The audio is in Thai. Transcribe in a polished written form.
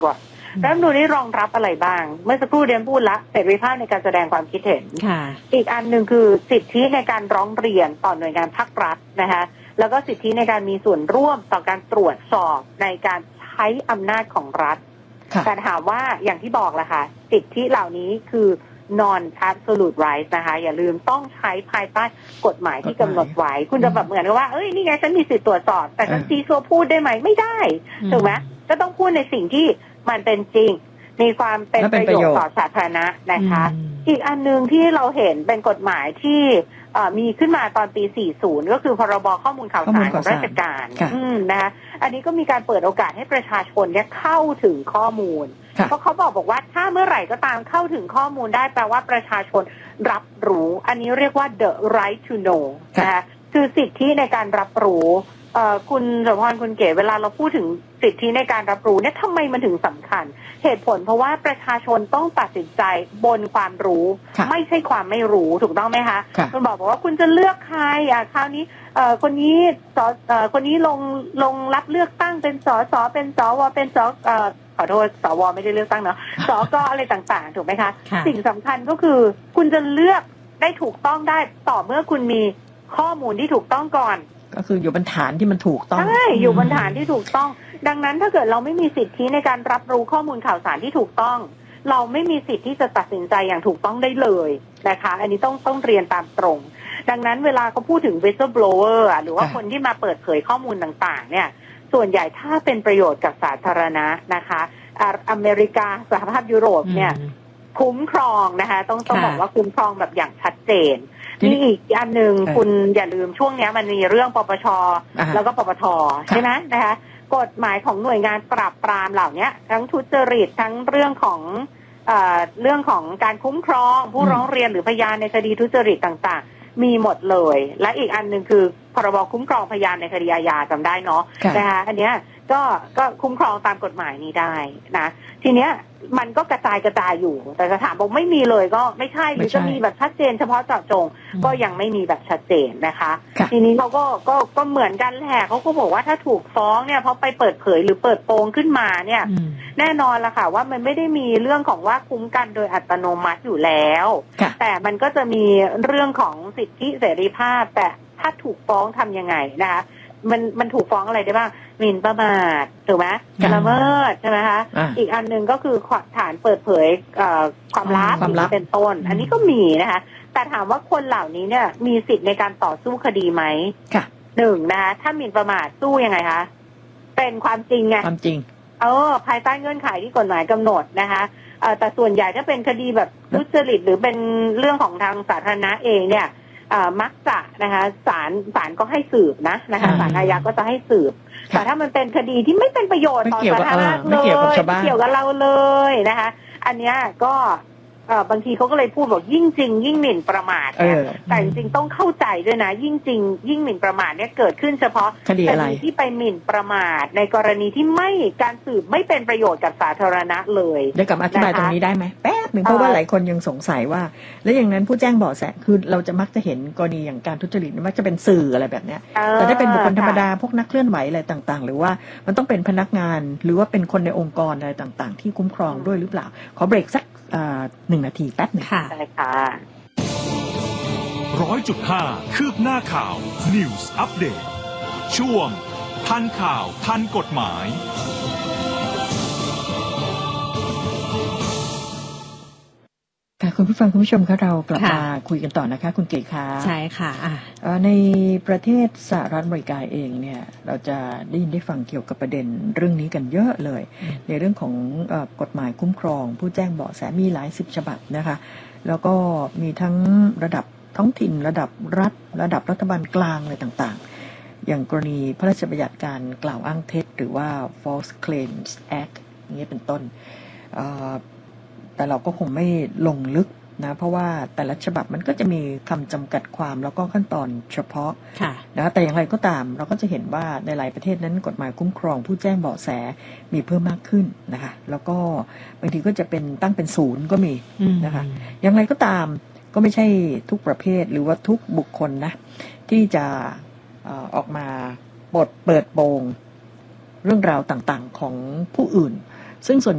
รัฐธรรมนูญนี้รองรับอะไรบ้างเมื่อสักครู่เรียนพูดละเสรีภาพในการแสดงความคิดเห็นอีกอันหนึ่งคือสิทธิในการร้องเรียนต่อหน่วยงานภาครัฐนะคะแล้วก็สิทธิในการมีส่วนร่วมต่อการตรวจสอบในการใช้อำนาจของรัฐแต่ถามว่าอย่างที่บอกแหละค่ะสิทธิเหล่านี้คือ non absolute rights นะคะอย่าลืมต้องใช้ภายใต้กฎหมายที่กำหนดไว้คุณจะแบบเหมือนกับว่าเอ้ยนี่ไงฉันมีสิทธิตรวจสอบแต่ฉันซีซัวพูดได้ไหมไม่ได้ถูกไหมก็ต้องพูดในสิ่งที่มันเป็นจริงมีความเป็นประโยชน์ต่อสาธารณะนะคะอีกอันนึงที่เราเห็นเป็นกฎหมายที่มีขึ้นมาตอนปี 40 ก็คือพรบข้อมูลข่าวสารของราชการนะคะอันนี้ก็มีการเปิดโอกาสให้ประชาชนเนี่ยเข้าถึงข้อมูลเพราะเขาบอกว่าถ้าเมื่อไหร่ก็ตามเข้าถึงข้อมูลได้แปลว่าประชาชนรับรู้อันนี้เรียกว่า the right to know นะคะคือสิทธิในการรับรู้คุณสมพรคุณเก๋เวลาเราพูดถึงสิทธิในการรับรู้เนี่ยทำไมมันถึงสำคัญเหตุผลเพราะว่าประชาชนต้องตัดสินใจบนความรู้ไม่ใช่ความไม่รู้ถูกต้องไหมคะคุณบอกว่าคุณจะเลือกใครคราวนี้คนนี้ลงรับเลือกตั้งเป็นสสเป็นสวเป็นขอโทษสวไม่ได้เลือกตั้งเนาะสกอะไรต่างๆถูกไหมคะสิ่งสำคัญก็คือคุณจะเลือกได้ถูกต้องได้ต่อเมื่อคุณมีข้อมูลที่ถูกต้องก่อนก็คืออยู่บนฐานที่มันถูกต้องใช่อยู่บนฐานที่ถูกต้องดังนั้นถ้าเกิดเราไม่มีสิทธิในการรับรู้ข้อมูลข่าวสารที่ถูกต้องเราไม่มีสิทธิที่จะตัดสินใจอย่างถูกต้องได้เลยนะคะอันนี้ต้องเรียนตามตรงดังนั้นเวลาเขาพูดถึง whistleblower หรือว่าคนที่มาเปิดเผยข้อมูลต่างๆเนี่ยส่วนใหญ่ถ้าเป็นประโยชน์กับสาธารณะนะคะอเมริกาสหภาพยุโรปเนี่ยคุ้มครองนะคะต้องบอกว่าคุ้มครองแบบอย่างชัดเจนมีอีกอันหนึ่งคุณอย่าลืมช่วงนี้มันมีเรื่องปปช.แล้วก็ปปท.ใช่ไหมนะคะกฎหมายของหน่วยงานปราบปรามเหล่านี้ทั้งทุจริตทั้งเรื่องของการคุ้มครองผู้ร้องเรียนหรือพยานในคดีทุจริตต่างๆมีหมดเลยและอีกอันหนึ่งคือพรบคุ้มครองพยานในคดีอาญาจำได้เนาะนะคะอันเนี้ยก็คุ้มครองตามกฎหมายนี้ได้นะทีเนี้ยมันก็กระจายอยู่แต่จะถามบอกไม่มีเลยก็ไม่ใช่หรือจะมีแบบชัดเจนเฉพาะเจาะจงก็ยังไม่มีแบบชัดเจนนะคะทีนี้เขาก็เหมือนกันแหละเขาก็บอกว่าถ้าถูกฟ้องเนี่ยเพราะไปเปิดเผยหรือเปิดโปงขึ้นมาเนี่ยแน่นอนละค่ะว่ามันไม่ได้มีเรื่องของว่าคุ้มกันโดยอัตโนมัติอยู่แล้วแต่มันก็จะมีเรื่องของสิทธิเสรีภาพแต่ถ้าถูกฟ้องทำยังไงนะคะมันถูกฟ้องอะไรได้บ้างหมิ่นประมาทถูกไหมละเมิดใช่ไหมคะอีกอันหนึ่งก็คือฐานเปิดเผยความลับเป็นต้นอันนี้ก็มีนะคะแต่ถามว่าคนเหล่านี้เนี่ยมีสิทธิ์ในการต่อสู้คดีไหมหนึ่งนะคะถ้าหมิ่นประมาทสู้ยังไงคะเป็นความจริงไงความจริงภายใต้เงื่อนไขที่กฎหมายกำหนดนะคะแต่ส่วนใหญ่ถ้าเป็นคดีแบบทุจริตหรือเป็นเรื่องของทางสาธารณะเองเนี่ยมักจะนะคะศาลก็ให้สืบนะคะศาลอาญาก็จะให้สืบแต่ถ้ามันเป็นคดีที่ไม่เป็นประโยชน์ต่อสาธารณะเลยไม่เกี่ยวกับเราเลยนะคะอันนี้ก็บางทีเขาก็เลยพูดบอกยิ่งจริงยิ่งหมิ่นประมาทแต่จริงๆต้องเข้าใจด้วยนะยิ่งจริงยิ่งหมิ่นประมาทเนี่ยเกิดขึ้นเฉพาะคดีที่ไปหมิ่นประมาทในกรณีที่ไม่การสืบไม่เป็นประโยชน์กับสาธารณะเลยเดี๋ยวกลับมาอธิบายตรงนี้ได้ไหมแป๊บหนึ่งเพราะว่าหลายคนยังสงสัยว่าแล้วอย่างนั้นผู้แจ้งเบาะแสคือเราจะมักจะเห็นกรณีอย่างการทุจริตมักจะเป็นสื่ออะไรแบบนี้แต่ถ้าเป็นบุคคลธรรมดาพวกนักเคลื่อนไหวอะไรต่างๆหรือว่ามันต้องเป็นพนักงานหรือว่าเป็นคนในองค์กรอะไรต่างๆที่คุ้มครองด้วยหรือเปล่าขอเบรกสัก1 นาทีแป๊บหนึ่งค่ะใช่ค่ะ 100.5 คืบหน้าข่าว News Update ช่วงทันข่าวทันกฎหมายค่ะคุณผู้ฟังคุณผู้ชมคะเรากลับมาคุยกันต่อนะคะคุณเก๋คะใช่ค่ะในประเทศสหรัฐอเมริกาเองเนี่ยเราจะได้ยินได้ฟังเกี่ยวกับประเด็นเรื่องนี้กันเยอะเลยในเรื่องของกฎหมายคุ้มครองผู้แจ้งเบาะแสมีหลาย10 ฉบับนะคะแล้วก็มีทั้งระดับท้องถิ่นระดับรัฐระดับรัฐบาลกลางอะไรต่างๆอย่างกรณีพระราชบัญญัติการกล่าวอ้างเท็จหรือว่า False Claims Act อย่างนี้เป็นต้นแต่เราก็คงไม่ลงลึกนะเพราะว่าแต่ละฉบับมันก็จะมีคำจำกัดความแล้วก็ขั้นตอนเฉพาะนะแต่อย่างไรก็ตามเราก็จะเห็นว่าในหลายประเทศนั้นกฎหมายคุ้มครองผู้แจ้งเบาะแสมีเพิ่มมากขึ้นนะคะแล้วก็บางทีก็จะเป็นตั้งเป็นศูนย์ก็มีนะคะอย่างไรก็ตามก็ไม่ใช่ทุกประเภทหรือว่าทุกบุคคลนะที่จะออกมาเปิดโปงเรื่องราวต่างๆของผู้อื่นซึ่งส่วน